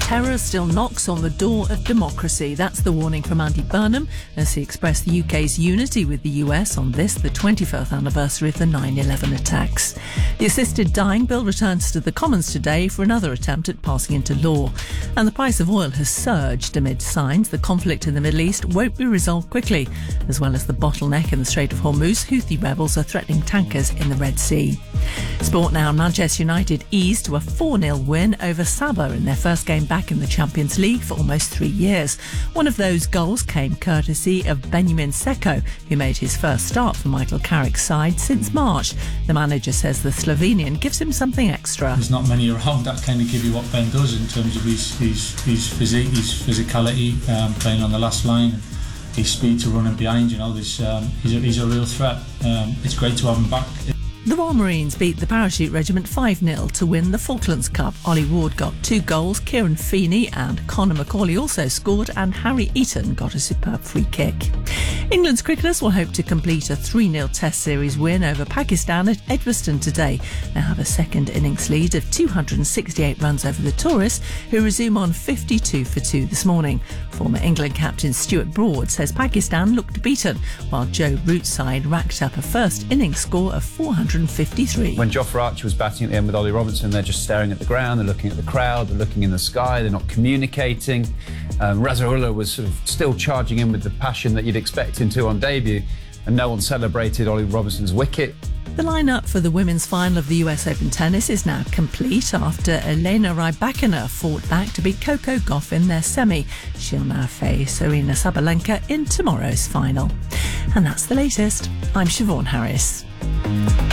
terror still knocks on the door of democracy. That's the warning from Andy Burnham as he expressed the UK's unity with the US on this, the 25th anniversary of the 9/11 attacks. The assisted dying bill returns to the Commons today for another attempt at passing into law. And the price of oil has surged amid signs the conflict in the Middle East won't be resolved quickly. As well as the bottleneck in the Strait of Hormuz, Houthi rebels are threatening tankers in the Red Sea. Sport now. Manchester United eased to a 4-0 win over Sabah in their first game back in the Champions League for almost 3 years. One of those goals came courtesy of Benjamin Seco, who made his first start for Michael Carrick's side since March. The manager says the Slovenian gives him something extra. There's not many around that kind of give you what Ben does in terms of his physique, his physicality, playing on the last line, his speed to running behind. He's a real threat. It's great to have him back. The Royal Marines beat the Parachute Regiment 5-0 to win the Falklands Cup. Ollie Ward got 2 goals, Kieran Feeney and Conor McCauley also scored, and Harry Eaton got a superb free kick. England's cricketers will hope to complete a 3-0 Test Series win over Pakistan at Edgbaston today. They have a second innings lead of 268 runs over the tourists, who resume on 52 for 2 this morning. Former England captain Stuart Broad says Pakistan looked beaten, while Joe Root's side racked up a first innings score of 453. When Jofra Archer was batting at the end with Ollie Robinson, they're just staring at the ground, they're looking at the crowd, they're looking in the sky, they're not communicating. Razzarullah was sort of still charging in with the passion that you'd expect him to on debut, and no one celebrated Ollie Robinson's wicket. The lineup for the women's final of the US Open tennis is now complete after Elena Rybakina fought back to beat Coco Gauff in their semi. She'll now face Aryna Sabalenka in tomorrow's final. And that's the latest. I'm Siobhan Harris.